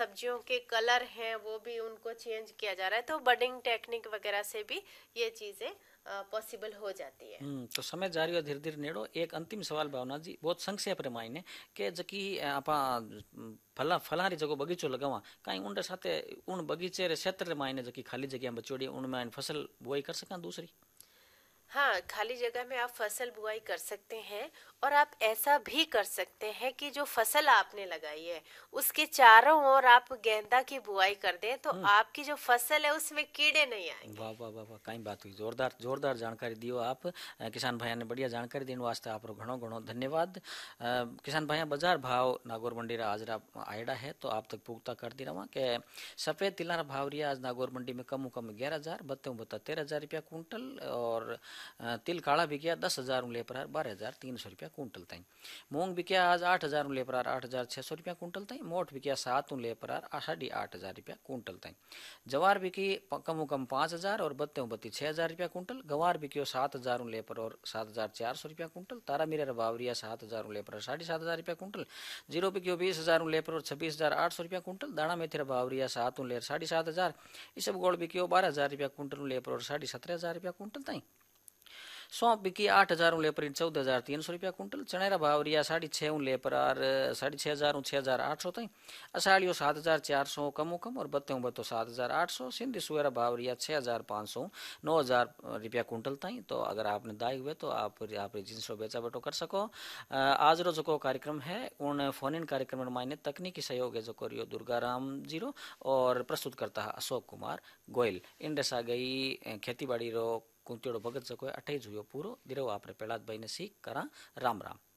सब्जियों के कलर हैं वो भी उनको चेंज किया जा रहा है, तो बडिंग टेक्निक वगैरह से भी ये चीजें पॉसिबल हो जाती है। तो समय जा रही है धीरे धीरे नेड़ो। एक अंतिम सवाल भावना जी, बहुत संक्षेप रे मायने के जकी आपा फलारी जगह बगीचो लगावा कहीं उनके साथे उन बगीचे रे क्षेत्र रे मायने जकी खाली जगह बचोड़ी उनमें फसल बुआई कर सका दूसरी? हाँ, खाली जगह में आप फसल बुआई कर सकते हैं, और आप ऐसा भी कर सकते हैं कि जो फसल आपने लगाई है उसके चारों ओर आप गेंदा की बुआई कर दें, तो आपकी जो फसल है उसमें कीड़े नहीं आएंगे। वाह वाह वाह वाह, कई बात हुई, जोरदार जोरदार जानकारी दियो आप। किसान भाइयों ने बढ़िया जानकारी देने वास्ते आप घणो घणो धन्यवाद। किसान भाइयों बाजार भाव नागौर मंडी रा आज आयडा है तो आप तक पुख्ता कर दी रहा कि सफेद तिला रा भाव रिया आज नागौर मंडी में कम 11,000, बत्ते बत्ता 13,000 रुपया कुंटल, और तिल काला बिकिया 10,000 ले पर 12,300 रुपया कुंटल तई। मूंग बिकिया आज 8,000 ले पर 8,600 रुपया कुंटल तई। मोठ बिकिया 7 ले पर 8,500 रुपया कुंटल तई। जवार बिकी कम 5,000 और बत्ते बत्ती 6,000 रुपया कुंटल। गवार बिकियो 7,000 ले पर और 7,400 रुपया कुंटल। तारा मीरा बावरिया 7,000 ले पर 7,500 रुपया कुंटल। जीरो बिकियो 20,000 ले पर और 26,800 रुपया कुंटल। दाना मेथी बावरिया 7 ले 7,500। इसब गोड़ बिकियो 12,000 रुपया कुंटल ले पर और 17,500 रुपया कुंटल तई। सौंप बिकी 8,000 ले पर 14,300 रुपया कुंटल। चनेरा भाव रिया 6,500 ले पर 6,500 6,800 तई। अषाढ़ियो 7,400 कम और बत्ते बत्तो 7,800। सिंधी सुवेरा भाव रिया 6,500 9,000 रुपया कुंटल तई। तो अगर आपने दाई हुए तो आप जिनसो बेचा बेटो कर सको। आज रो जो कार्यक्रम है उन फोन इन कार्यक्रम मायने तकनीकी सहयोग है जो रियो दुर्गाराम जीरो, और प्रस्तुत करता है अशोक कुमार गोयल। इन दशा गई खेती बाड़ी रो कुंतियोड़ो भगत जको अठे जुयो पूरो दिरो आपरे प्रहलाद भाई ने सीख करा। राम राम।